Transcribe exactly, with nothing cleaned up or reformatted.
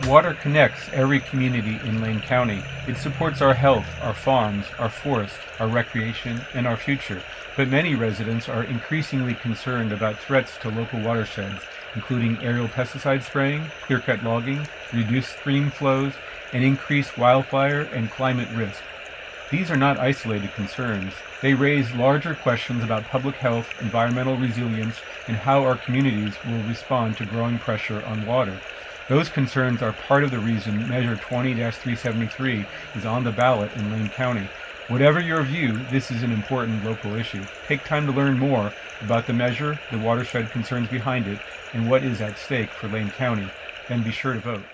Water connects every community in Lane County. It supports our health, our farms, our forests, our recreation, and our future. But many residents are increasingly concerned about threats to local watersheds, including aerial pesticide spraying, clear-cut logging, reduced stream flows, and increased wildfire and climate risk. These are not isolated concerns. They raise larger questions about public health, environmental resilience, and how our communities will respond to growing pressure on water. Those concerns are part of the reason Measure twenty dash three seventy-three is on the ballot in Lane County. Whatever your view, this is an important local issue. Take time to learn more about the measure, the watershed concerns behind it, and what is at stake for Lane County. Then be sure to vote.